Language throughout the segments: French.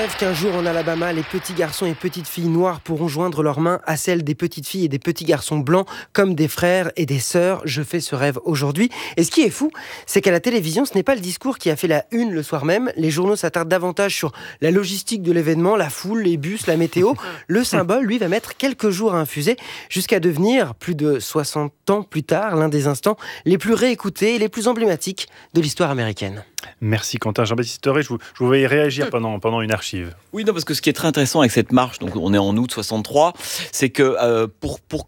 rêve qu'un jour en Alabama, les petits garçons et petites filles noirs pourront joindre leurs mains à celles des petites filles et des petits garçons blancs comme des frères et des sœurs. Je fais ce rêve aujourd'hui. Et ce qui est fou, c'est qu'à la télévision, ce n'est pas le discours qui a fait la une le soir même. Les journaux s'attardent davantage sur la logistique de l'événement, la foule, les bus, la météo. Le symbole, lui, va mettre quelques jours à infuser jusqu'à devenir, plus de 60 ans plus tard, l'un des instants les plus réécoutés et les plus emblématiques de l'histoire américaine. Merci Quentin. Jean-Baptiste Toré, je vous voyais réagir pendant une archive. Oui, non, parce que ce qui est très intéressant avec cette marche, donc on est en août 63, c'est que pour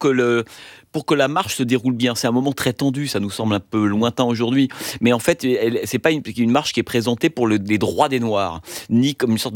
que la marche se déroule bien, c'est un moment très tendu, ça nous semble un peu lointain aujourd'hui, mais en fait, c'est pas une marche qui est présentée pour les droits des Noirs, ni comme une sorte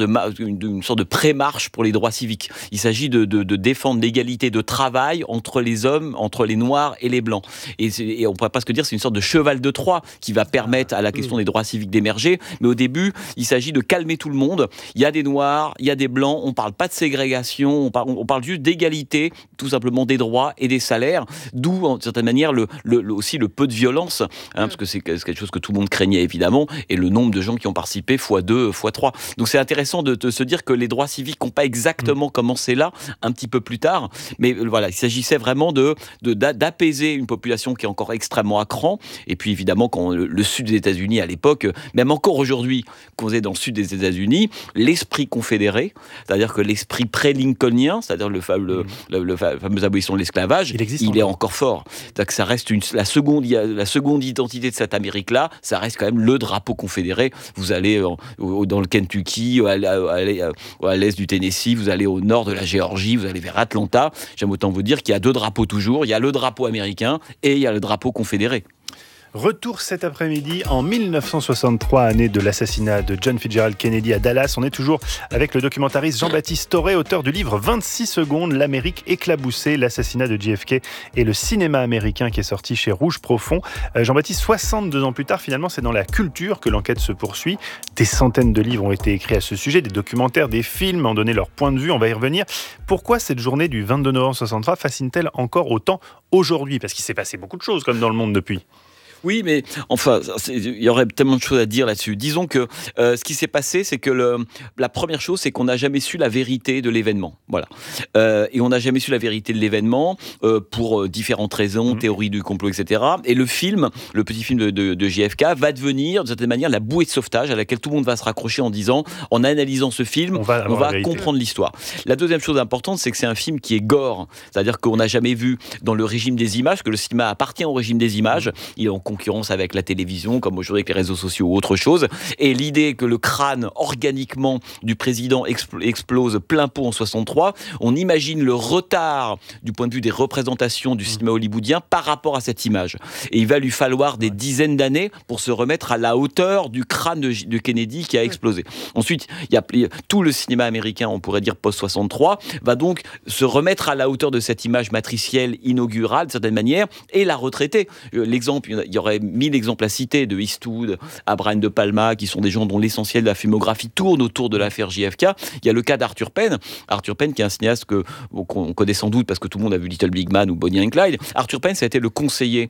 de pré-marche pour les droits civiques. Il s'agit de défendre l'égalité de travail entre les hommes, entre les Noirs et les Blancs. Et on pourrait presque dire que c'est une sorte de cheval de Troie qui va permettre à la question des droits civiques d'émerger, mais au début, il s'agit de calmer tout le monde. Il y a des Noirs, il y a des Blancs, on parle pas de ségrégation, on parle juste d'égalité, tout simplement des droits et des salaires. D'où, en certaine manière, aussi le peu de violence, parce que c'est quelque chose que tout le monde craignait évidemment, et le nombre de gens qui ont participé x2, x3. Donc c'est intéressant de se dire que les droits civiques n'ont pas exactement commencé là, un petit peu plus tard, mais voilà, il s'agissait vraiment d'apaiser une population qui est encore extrêmement à cran, et puis évidemment, quand le sud des États-Unis à l'époque, même encore aujourd'hui, qu'on est dans le sud des États-Unis, l'esprit confédéré, c'est-à-dire que l'esprit pré-lincolnien, c'est-à-dire le fameux abolition de l'esclavage, il est encore fort. C'est-à-dire que ça reste la seconde identité de cette Amérique-là, ça reste quand même le drapeau confédéré. Vous allez dans le Kentucky, à l'est du Tennessee, vous allez au nord de la Géorgie, vous allez vers Atlanta. J'aime autant vous dire qu'il y a deux drapeaux toujours. Il y a le drapeau américain et il y a le drapeau confédéré. Retour cet après-midi en 1963, année de l'assassinat de John Fitzgerald Kennedy à Dallas. On est toujours avec le documentariste Jean-Baptiste Toré, auteur du livre 26 secondes, l'Amérique éclaboussée, l'assassinat de JFK et le cinéma américain qui est sorti chez Rouge Profond. Jean-Baptiste, 62 ans plus tard, finalement, c'est dans la culture que l'enquête se poursuit. Des centaines de livres ont été écrits à ce sujet, des documentaires, des films ont donné leur point de vue, on va y revenir. Pourquoi cette journée du 22 novembre 63 fascine-t-elle encore autant aujourd'hui ? Parce qu'il s'est passé beaucoup de choses comme dans le monde depuis. Oui, mais enfin, il y aurait tellement de choses à dire là-dessus. Disons que ce qui s'est passé, c'est que la première chose, c'est qu'on n'a jamais su la vérité de l'événement. Voilà. Et on n'a jamais su la vérité de l'événement pour différentes raisons, théories du complot, etc. Et le petit film de JFK, va devenir, d'une certaine manière, la bouée de sauvetage à laquelle tout le monde va se raccrocher en disant, en analysant ce film, on va comprendre l'histoire. La deuxième chose importante, c'est que c'est un film qui est gore. C'est-à-dire qu'on n'a jamais vu dans le régime des images, que le cinéma appartient au régime des images. Il est en concurrence avec la télévision, comme aujourd'hui avec les réseaux sociaux ou autre chose. Et l'idée que le crâne, organiquement, du président explose plein pot en 63, on imagine le retard du point de vue des représentations du cinéma hollywoodien par rapport à cette image. Et il va lui falloir des dizaines d'années pour se remettre à la hauteur du crâne de Kennedy qui a explosé. Ensuite, il y a tout le cinéma américain, on pourrait dire post-63, va donc se remettre à la hauteur de cette image matricielle inaugurale, de certaine manière, et la retraiter. L'exemple, il y aurait 1000 exemples à citer, de Eastwood à Brian De Palma, qui sont des gens dont l'essentiel de la filmographie tourne autour de l'affaire JFK. Il y a le cas d'Arthur Penn. Arthur Penn, qui est un cinéaste qu'on connaît sans doute parce que tout le monde a vu Little Big Man ou Bonnie and Clyde. Arthur Penn, ça a été le conseiller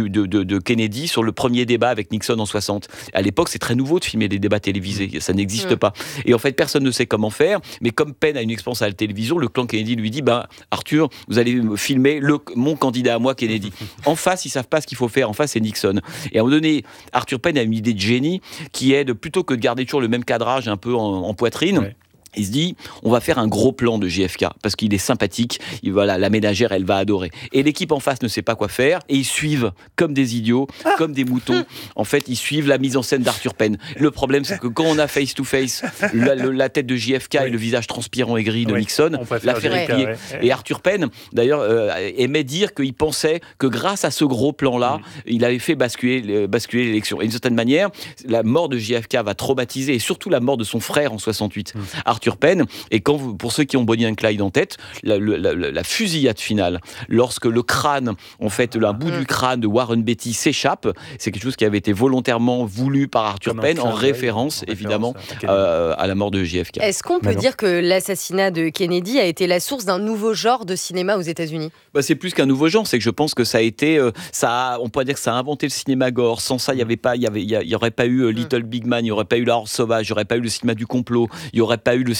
de Kennedy sur le premier débat avec Nixon en 60. À l'époque, c'est très nouveau de filmer des débats télévisés. Ça n'existe pas. Et en fait, personne ne sait comment faire. Mais comme Penn a une expérience à la télévision, le clan Kennedy lui dit, Arthur, vous allez filmer mon candidat à moi, Kennedy. En face, ils savent pas ce qu'il faut faire. En face, c'est Nixon. Et à un moment donné, Arthur Penn a une idée de génie qui est plutôt que de garder toujours le même cadrage un peu en poitrine, il se dit, on va faire un gros plan de JFK parce qu'il est sympathique. La ménagère, elle va adorer. Et l'équipe en face ne sait pas quoi faire et ils suivent comme des idiots, comme des moutons. En fait, ils suivent la mise en scène d'Arthur Penn. Le problème, c'est que quand on a face to face la tête de JFK et le visage transpirant et gris de Nixon, l'affaire est pliée. Et Arthur Penn, d'ailleurs, aimait dire qu'il pensait que grâce à ce gros plan-là, il avait fait basculer l'élection. Et d'une certaine manière, la mort de JFK va traumatiser, et surtout la mort de son frère en 68. Arthur Penn, et pour ceux qui ont Bonnie and Clyde en tête, la fusillade finale, lorsque le crâne, en fait, un bout du crâne de Warren Beatty s'échappe, c'est quelque chose qui avait été volontairement voulu par Arthur Penn, en référence, évidemment, à la mort de JFK. Est-ce qu'on peut dire que l'assassinat de Kennedy a été la source d'un nouveau genre de cinéma aux États-Unis ? C'est plus qu'un nouveau genre, c'est que je pense que ça a été, on pourrait dire que ça a inventé le cinéma gore. Sans ça, il y aurait pas eu Little Big Man, il n'y aurait pas eu La Horse Sauvage, il n'y aurait pas eu le cinéma du complot, il n'y aurait pas eu le